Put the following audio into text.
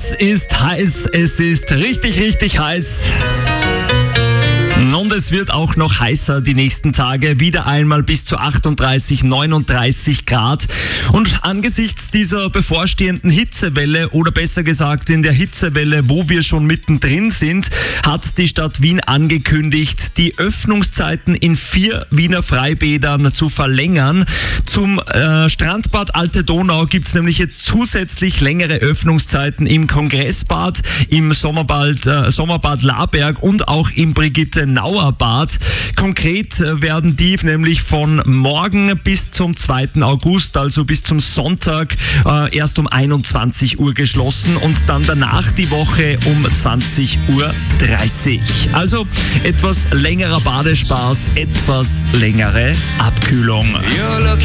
Es ist heiß, es ist richtig, richtig heiß. Und es wird auch noch heißer die nächsten Tage, wieder einmal bis zu 38, 39 Grad. Und angesichts dieser bevorstehenden Hitzewelle, oder besser gesagt in der Hitzewelle, wo wir schon mittendrin sind, hat die Stadt Wien angekündigt, die Öffnungszeiten in 4 Wiener Freibädern zu verlängern. Zum Strandbad Alte Donau gibt es nämlich jetzt zusätzlich längere Öffnungszeiten im Kongressbad, im Sommerbad Laberg und auch im Brigitte-Nauer-Bad. Konkret werden die nämlich von morgen bis zum 2. August, also bis zum Sonntag, erst um 21 Uhr geschlossen und dann danach die Woche um 20:30 Uhr. Also etwas längerer Badespaß, etwas längere Abkühlung.